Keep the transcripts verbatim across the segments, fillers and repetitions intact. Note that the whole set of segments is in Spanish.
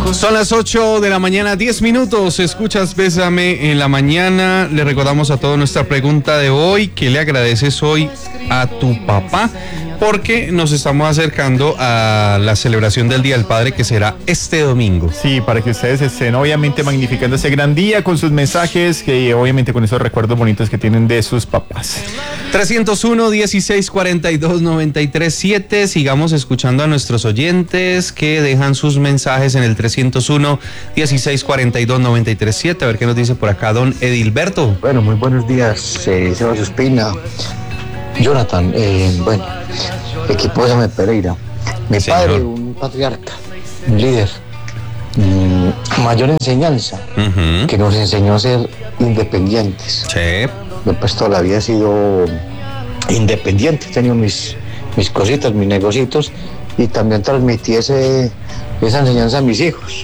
Son las ocho de la mañana, diez minutos. Escuchas Bésame en la mañana. Le recordamos a todos nuestra pregunta de hoy. ¿Qué le agradeces hoy a tu papá? Porque nos estamos acercando a la celebración del Día del Padre, que será este domingo. Sí, para que ustedes estén obviamente magnificando ese gran día con sus mensajes, que obviamente con esos recuerdos bonitos que tienen de sus papás. trescientos uno, dieciséis cuarenta y dos, noventa y tres siete. Sigamos escuchando a nuestros oyentes que dejan sus mensajes en el trescientos uno, dieciséis cuarenta y dos, noventa y tres siete. A ver qué nos dice por acá don Edilberto. Bueno, muy buenos días, eh, Sebas Ospina, Jonathan, eh, bueno, equipo de Bésame Pereira. Mi Señor. padre, un patriarca, un líder, mmm, mayor enseñanza, Uh-huh. que nos enseñó a ser independientes. Sí. Yo pues toda la vida he sido independiente, he tenido mis, mis cositas, mis negocios, y también transmití ese, esa enseñanza a mis hijos.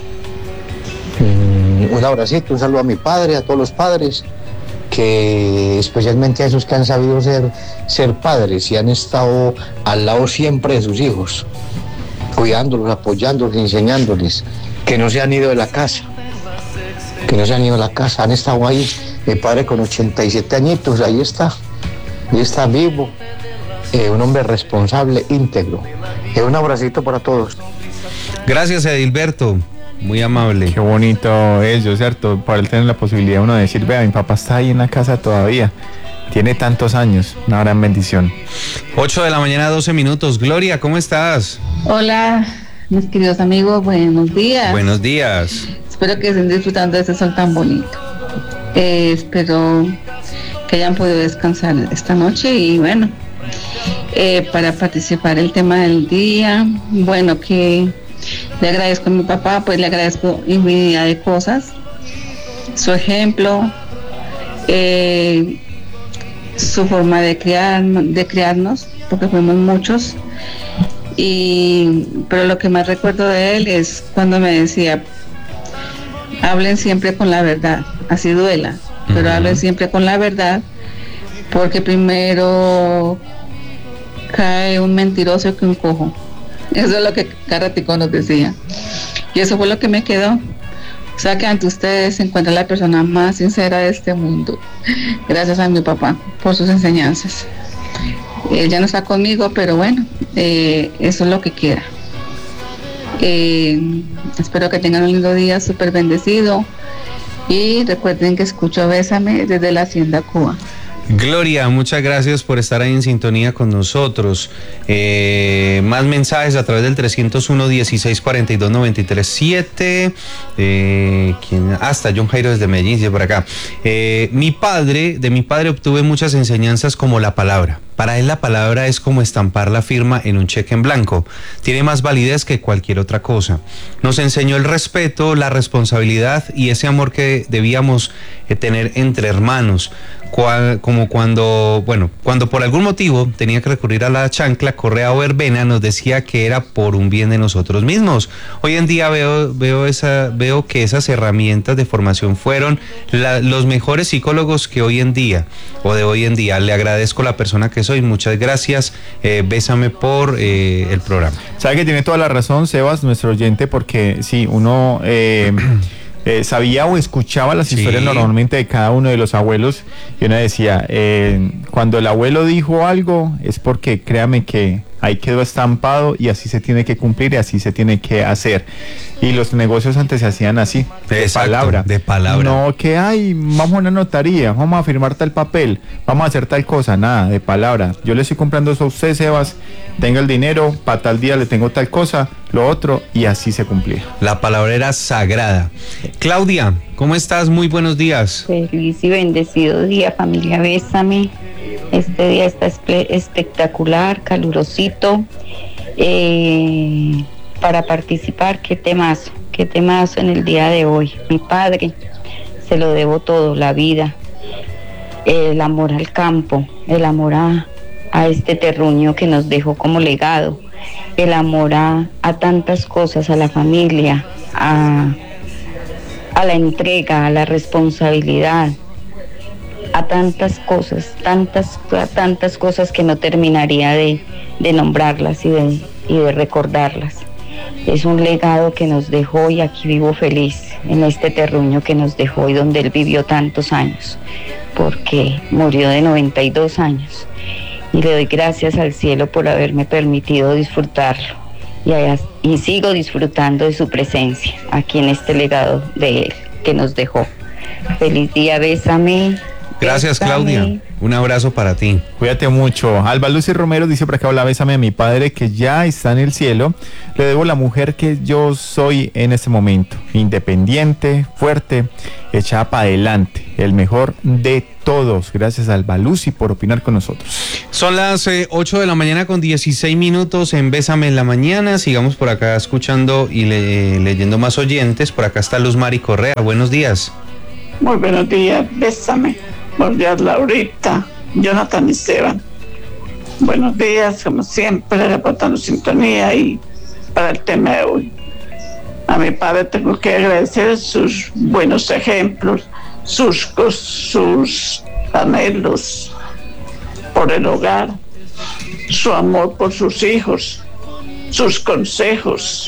Mm, un abracito, un saludo a mi padre, a todos los padres, que especialmente a esos que han sabido ser, ser padres y han estado al lado siempre de sus hijos, cuidándolos, apoyándolos, enseñándoles, que no se han ido de la casa, que no se han ido de la casa, han estado ahí. Mi padre con ochenta y siete añitos, ahí está, ahí está vivo, eh, un hombre responsable, íntegro. Eh, un abracito para todos. Gracias, Edilberto. Muy amable. Qué bonito eso, ¿cierto? Para él tener la posibilidad uno de decir, vea, mi papá está ahí en la casa todavía, tiene tantos años, una gran bendición. ocho de la mañana, doce minutos. Gloria, ¿cómo estás? Hola, mis queridos amigos, buenos días. Buenos días. Espero que estén disfrutando de este sol tan bonito. Eh, espero que hayan podido descansar esta noche y bueno, eh, para participar el tema del día, bueno, que le agradezco a mi papá, pues le agradezco infinidad de cosas, su ejemplo, eh, su forma de criar, de criarnos, porque fuimos muchos, y pero lo que más recuerdo de él es cuando me decía: hablen siempre con la verdad, así duela, pero uh-huh. hablen siempre con la verdad, porque primero cae un mentiroso que un cojo. Eso es lo que Carratico nos decía. Y eso fue lo que me quedó. O sea que ante ustedes se encuentra la persona más sincera de este mundo. Gracias a mi papá por sus enseñanzas. Él ya no está conmigo, pero bueno, eh, eso es lo que queda. Eh, espero que tengan un lindo día, súper bendecido. Y recuerden que escucho Bésame desde la Hacienda Cuba. Gloria, muchas gracias por estar ahí en sintonía con nosotros. Eh, más mensajes a través del trescientos uno, dieciséis cuarenta y dos, noventa y tres siete. Eh, ¿quién? Hasta John Jairo desde Medellín, dice por acá. Eh, mi padre, de mi padre obtuve muchas enseñanzas como la palabra. Para él la palabra es como estampar la firma en un cheque en blanco. Tiene más validez que cualquier otra cosa. Nos enseñó el respeto, la responsabilidad y ese amor que debíamos eh, tener entre hermanos. Cual, como cuando, bueno, cuando por algún motivo tenía que recurrir a la chancla, correa o verbena, nos decía que era por un bien de nosotros mismos. Hoy en día veo, veo, esa, veo que esas herramientas de formación fueron la, los mejores psicólogos que hoy en día, o de hoy en día. Le agradezco la persona que soy, muchas gracias, eh, Bésame por eh, el programa. Sabe que tiene toda la razón, Sebas, nuestro oyente, porque sí, uno... Eh, Eh, sabía o escuchaba las sí. historias normalmente de cada uno de los abuelos y uno decía, eh, cuando el abuelo dijo algo es porque créame que ahí quedó estampado y así se tiene que cumplir y así se tiene que hacer. Y los negocios antes se hacían así, de Exacto, palabra. De palabra. No que, ay, vamos a una notaría, vamos a firmar tal papel, vamos a hacer tal cosa, nada, de palabra. Yo le estoy comprando eso a usted, Sebas, tenga el dinero, para tal día le tengo tal cosa, lo otro, y así se cumplía. La palabra era sagrada. Claudia, ¿cómo estás? Muy buenos días. Feliz y bendecido día, familia Bésame. Este día está espe- espectacular, calurosito. Eh, para participar, qué temazo, qué temazo en el día de hoy. Mi padre, se lo debo todo, la vida, el amor al campo, el amor a, a este terruño que nos dejó como legado, el amor a, a tantas cosas, a la familia, a, a la entrega, a la responsabilidad, a tantas cosas, tantas, a tantas cosas que no terminaría de, de nombrarlas y de, y de recordarlas. Es un legado que nos dejó y aquí vivo feliz en este terruño que nos dejó y donde él vivió tantos años, porque murió de noventa y dos años. Y le doy gracias al cielo por haberme permitido disfrutarlo y, allá, y sigo disfrutando de su presencia aquí en este legado de él que nos dejó. Feliz día, bésame. Gracias, bésame. Claudia. Un abrazo para ti. Cuídate mucho. Alba Lucy Romero dice por acá: hola, bésame a mi padre que ya está en el cielo. Le debo la mujer que yo soy en este momento. Independiente, fuerte, echada para adelante. El mejor de todos. Gracias, Alba Lucy, por opinar con nosotros. Son las eh, ocho de la mañana con dieciséis minutos en Bésame en la Mañana. Sigamos por acá escuchando y le, leyendo más oyentes. Por acá está Luz Mari Correa. Buenos días. Muy buenos días, bésame. Buenos días, Laurita, Jonathan y Esteban. Buenos días, como siempre, reportando sintonía y para el tema de hoy. A mi padre tengo que agradecer sus buenos ejemplos, sus, sus anhelos por el hogar, su amor por sus hijos, sus consejos.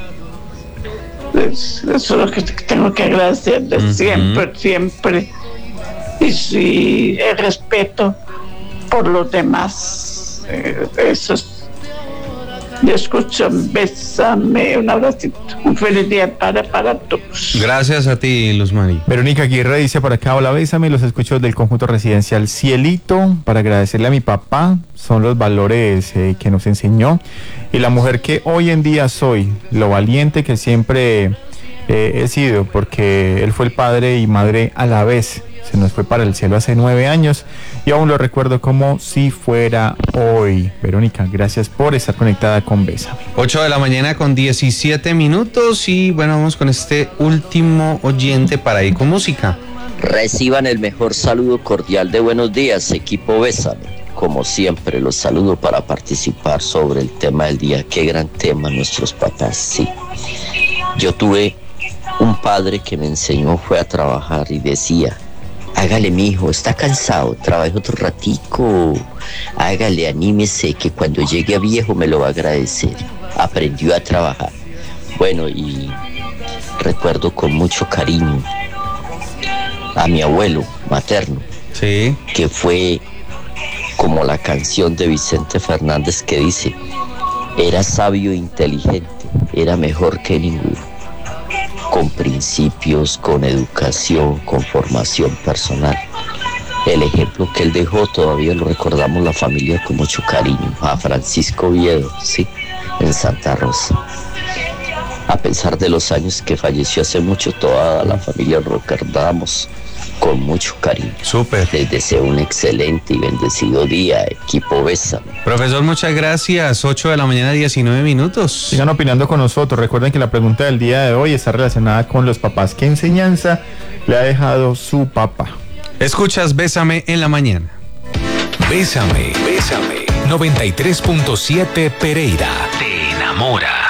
Eso es lo que tengo que agradecer de uh-huh. siempre, siempre. Y sí, el respeto por los demás. Eh, eso es. Yo escucho, bésame, un abracito, un feliz día para, para todos. Gracias a ti, Luz Mari. Verónica Aguirre dice por acá: hola, bésame, los escucho del conjunto residencial Cielito para agradecerle a mi papá, son los valores eh, que nos enseñó y la mujer que hoy en día soy, lo valiente que siempre eh, he sido, porque él fue el padre y madre a la vez. Se nos fue para el cielo hace nueve años y aún lo recuerdo como si fuera hoy. Verónica, gracias por estar conectada con Bésame. ocho de la mañana con diecisiete minutos y bueno, vamos con este último oyente para ir con música. Reciban el mejor saludo cordial de buenos días, equipo Bésame. Como siempre, los saludo para participar sobre el tema del día. Qué gran tema, nuestros papás, sí. Yo tuve un padre que me enseñó, fue a trabajar y decía: hágale, mijo, está cansado, trabaje otro ratico, hágale, anímese, que cuando llegue a viejo me lo va a agradecer. Aprendió a trabajar. Bueno, y recuerdo con mucho cariño a mi abuelo materno, sí, que fue como la canción de Vicente Fernández que dice: era sabio e inteligente, era mejor que ninguno. Con principios, con educación, con formación personal. El ejemplo que él dejó todavía lo recordamos la familia con mucho cariño. A Francisco Oviedo, sí, en Santa Rosa. A pesar de los años que falleció hace mucho, toda la familia lo recordamos con mucho cariño. Súper. Les deseo un excelente y bendecido día, equipo Bésame. Profesor, muchas gracias. ocho de la mañana, diecinueve minutos. Sigan opinando con nosotros. Recuerden que la pregunta del día de hoy está relacionada con los papás. ¿Qué enseñanza le ha dejado su papá? Escuchas Bésame en la mañana. Bésame, bésame. noventa y tres punto siete Pereira. Te enamora.